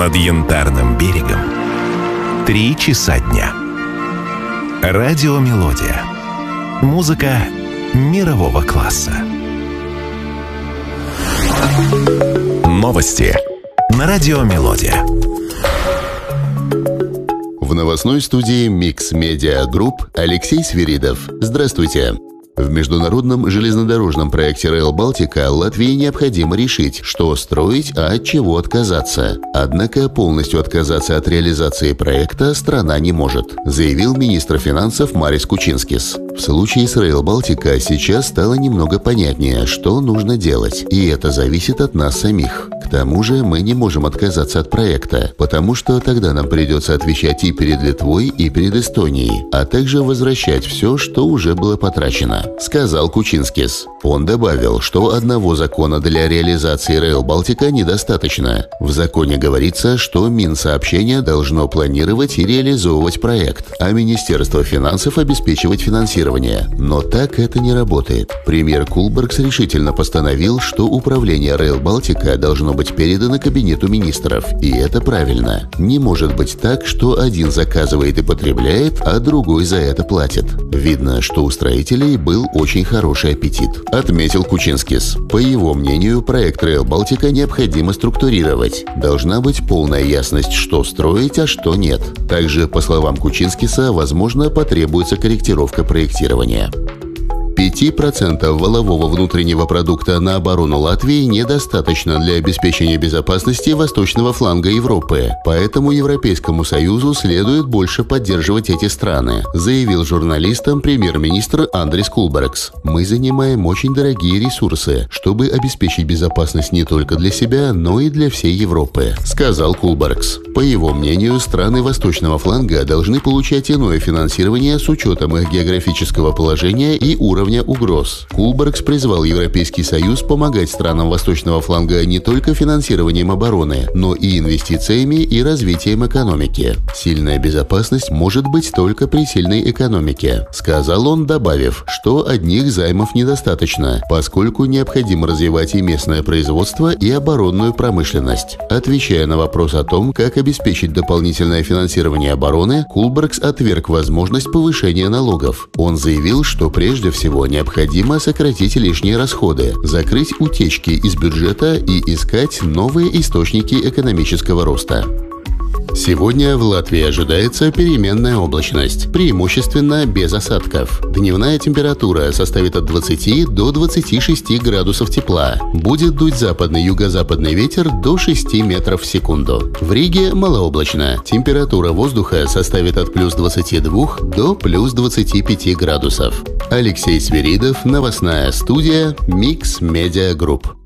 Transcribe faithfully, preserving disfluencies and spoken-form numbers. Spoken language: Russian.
над Янтарным берегом три часа дня. Радиомелодия. Музыка мирового класса. Новости на Радиомелодия. В новостной студии Mix Media Group Алексей Свиридов. Здравствуйте. В международном железнодорожном проекте Rail Baltica Латвии необходимо решить, что строить, а от чего отказаться. Однако полностью отказаться от реализации проекта страна не может, заявил министр финансов Марис Кучинскис. В случае с Rail Baltica сейчас стало немного понятнее, что нужно делать, и это зависит от нас самих. К тому же мы не можем отказаться от проекта, потому что тогда нам придется отвечать и перед Литвой, и перед Эстонией, а также возвращать все, что уже было потрачено, сказал Кучинскис. Он добавил, что одного закона для реализации Rail Baltica недостаточно. В законе говорится, что Минсообщение должно планировать и реализовывать проект, а Министерство финансов обеспечивать финансирование. Но так это не работает. Премьер Кулбергс решительно постановил, что управление Rail Baltica должно быть передано Кабинету министров, и это правильно. Не может быть так, что один заказывает и потребляет, а другой за это платит. Видно, что у строителей был очень хороший аппетит, отметил Кучинскис. По его мнению, проект Rail Baltica необходимо структурировать. Должна быть полная ясность, что строить, а что нет. Также, по словам Кучинскиса, возможно, потребуется корректировка проектирования. пять процентов валового внутреннего продукта на оборону Латвии недостаточно для обеспечения безопасности восточного фланга Европы, поэтому Европейскому Союзу следует больше поддерживать эти страны, заявил журналистам премьер-министр Андрис Кулбергс. Мы занимаем очень дорогие ресурсы, чтобы обеспечить безопасность не только для себя, но и для всей Европы, сказал Кулбергс. По его мнению, страны восточного фланга должны получать иное финансирование с учетом их географического положения и уровня угроз. Кулбергс призвал Европейский Союз помогать странам восточного фланга не только финансированием обороны, но и инвестициями и развитием экономики. Сильная безопасность может быть только при сильной экономике, сказал он, добавив, что одних займов недостаточно, поскольку необходимо развивать и местное производство, и оборонную промышленность. Отвечая на вопрос о том, как обеспечить дополнительное финансирование обороны, Кулбергс отверг возможность повышения налогов. Он заявил, что прежде всего необходимо сократить лишние расходы, закрыть утечки из бюджета и искать новые источники экономического роста. Сегодня в Латвии ожидается переменная облачность, преимущественно без осадков. Дневная температура составит от двадцати до двадцати шести градусов тепла. Будет дуть западный юго-западный ветер до шести метров в секунду. В Риге малооблачно. Температура воздуха составит от плюс двадцати двух до плюс двадцати пяти градусов. Алексей Свиридов, новостная студия Mix Media Group.